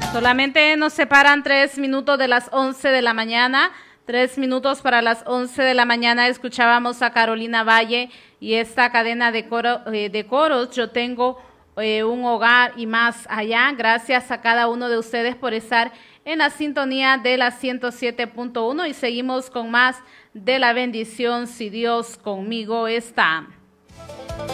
Solamente nos separan 3 minutos de las 11 de la mañana. 3 minutos para las 11 de la mañana. Escuchábamos a Carolina Valle y esta cadena de coros. Yo tengo un hogar y más allá. Gracias a cada uno de ustedes por estar en la sintonía de la 107.1 y seguimos con más de la bendición. Si Dios conmigo está.